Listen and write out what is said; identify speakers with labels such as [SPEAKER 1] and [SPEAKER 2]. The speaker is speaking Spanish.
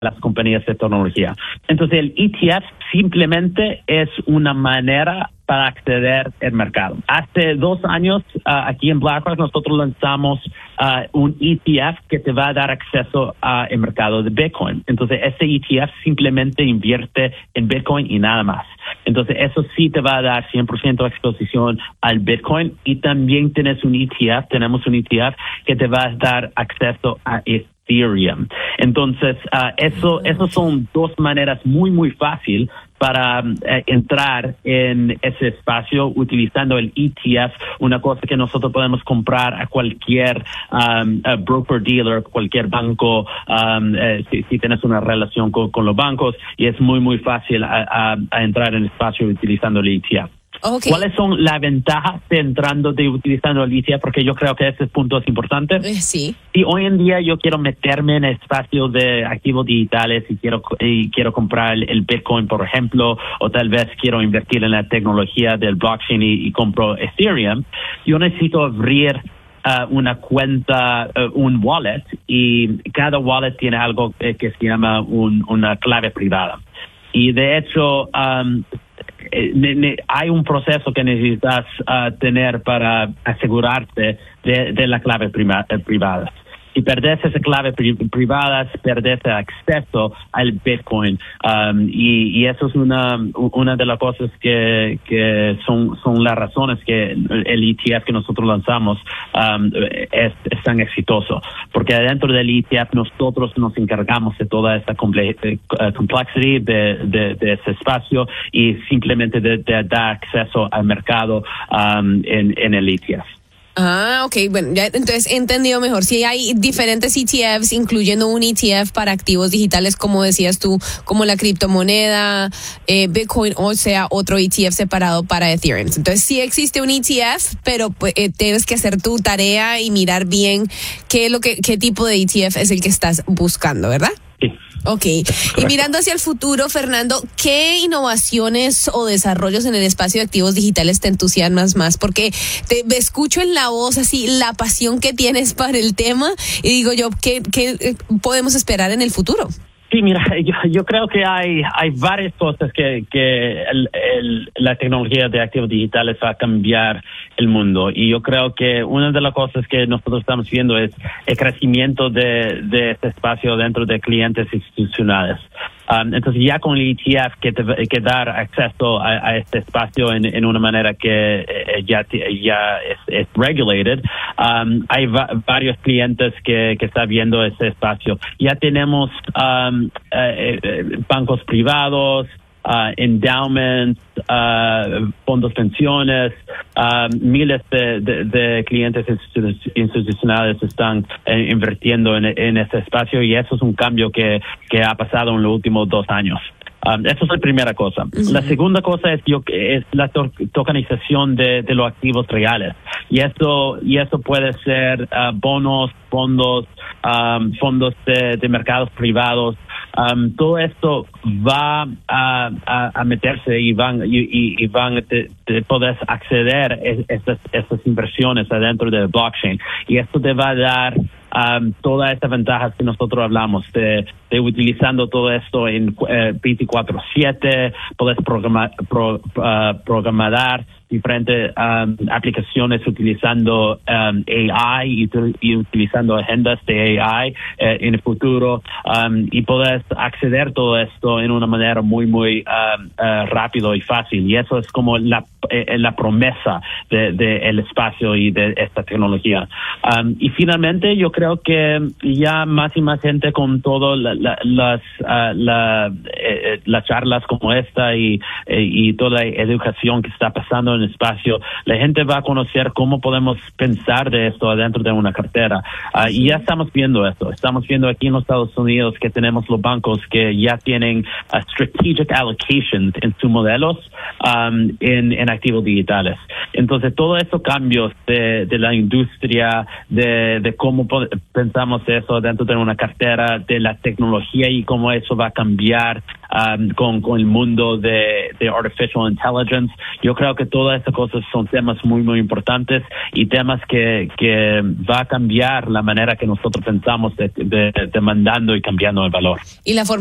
[SPEAKER 1] las compañías de tecnología. Entonces el ETF simplemente es una manera para acceder al mercado. Hace 2 años, aquí en BlackRock, nosotros lanzamos un ETF que te va a dar acceso al mercado de Bitcoin. Entonces, ese ETF simplemente invierte en Bitcoin y nada más. Entonces, eso sí te va a dar 100% exposición al Bitcoin, y también tenemos un ETF que te va a dar acceso a Ethereum. Entonces, esos son 2 maneras muy fácil para entrar en ese espacio utilizando el ETF, una cosa que nosotros podemos comprar a cualquier broker dealer, cualquier banco, si tienes una relación con los bancos, y es muy fácil a entrar en el espacio utilizando el ETF.
[SPEAKER 2] Okay.
[SPEAKER 1] ¿Cuáles son las ventajas de utilizando el ETF? Porque yo creo que ese punto es importante.
[SPEAKER 2] Sí.
[SPEAKER 1] Si hoy en día yo quiero meterme en el espacio de activos digitales y quiero comprar el Bitcoin, por ejemplo, o tal vez quiero invertir en la tecnología del blockchain y compro Ethereum, yo necesito abrir una cuenta, un wallet, y cada wallet tiene algo que se llama una clave privada. Y de hecho, hay un proceso que necesitas tener para asegurarte de la clave privada. Si perdes esa clave privada, perdes acceso al Bitcoin. Y eso es una de las cosas que son las razones que el ETF que nosotros lanzamos es tan exitoso. Porque dentro del ETF nosotros nos encargamos de toda esta complejidad de ese espacio, y simplemente de dar acceso al mercado en el ETF.
[SPEAKER 2] Ok, bueno, ya entonces he entendido mejor. Si hay diferentes ETFs, incluyendo un ETF para activos digitales, como decías tú, como la criptomoneda, Bitcoin, o sea, otro ETF separado para Ethereum. Entonces sí existe un ETF, pero pues, tienes que hacer tu tarea y mirar bien qué tipo de ETF es el que estás buscando, ¿verdad?
[SPEAKER 1] Sí.
[SPEAKER 2] Ok, y mirando hacia el futuro, Fernando, ¿qué innovaciones o desarrollos en el espacio de activos digitales te entusiasman más? Porque te escucho en la voz así la pasión que tienes para el tema, y digo yo, ¿qué podemos esperar en el futuro?
[SPEAKER 1] Sí, mira, yo creo que hay varias cosas que la tecnología de activos digitales va a cambiar el mundo, y yo creo que una de las cosas que nosotros estamos viendo es el crecimiento de este espacio dentro de clientes institucionales. Entonces ya con el ETF que dar acceso a este espacio en una manera que ya es regulated, hay varios clientes que están viendo ese espacio. Ya tenemos bancos privados, endowments, fondos pensiones, miles de clientes institucionales están invirtiendo en este espacio, y eso es un cambio que ha pasado en los últimos 2 años. Esa es la primera cosa. Uh-huh. La segunda cosa es la tokenización de los activos reales, y eso puede ser bonos, fondos de mercados privados. Todo esto va a meterse y van a poder acceder a estas inversiones adentro del blockchain, y esto te va a dar todas estas ventajas que nosotros hablamos de utilizando todo esto en 24/7. Puedes programar diferentes aplicaciones utilizando AI y utilizando agendas de AI en el futuro, y puedes acceder a todo esto en una manera muy rápido y fácil, y eso es como la promesa del espacio y de esta tecnología. Y finalmente yo creo que ya más y más gente, con todas las charlas como esta y toda la educación que está pasando en el espacio, la gente va a conocer cómo podemos pensar de esto adentro de una cartera. Y ya estamos viendo esto. Estamos viendo aquí en los Estados Unidos que tenemos los bancos que ya tienen strategic allocations en sus modelos en activos digitales. Entonces, todos estos cambios de la industria, de cómo pensamos eso dentro de una cartera, de la tecnología y cómo eso va a cambiar con el mundo de artificial intelligence. Yo creo que todas estas cosas son temas muy, muy importantes y temas que va a cambiar la manera que nosotros pensamos demandando y cambiando el valor.
[SPEAKER 2] Y la forma